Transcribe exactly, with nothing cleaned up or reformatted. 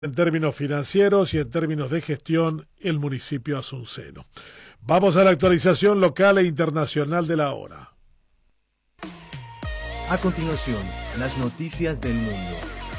en términos financieros y en términos de gestión el municipio asunceno. Vamos a la actualización local e internacional de la hora. A continuación, las noticias del mundo.